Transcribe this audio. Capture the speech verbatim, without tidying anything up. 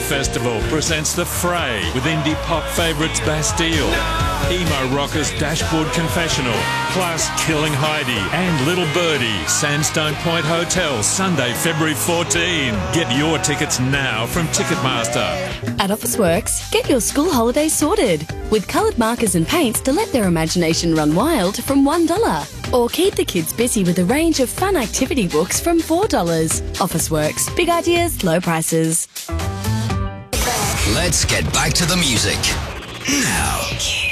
Festival presents The Fray with indie pop favourites Bastille, emo rockers Dashboard Confessional, plus Killing Heidi and Little Birdie, Sandstone Point Hotel, Sunday, February fourteenth. Get your tickets now from Ticketmaster. At Officeworks, get your school holidays sorted with coloured markers and paints to let their imagination run wild from one dollar. Or keep the kids busy with a range of fun activity books from four dollars. Officeworks, big ideas, low prices. Let's get back to the music now.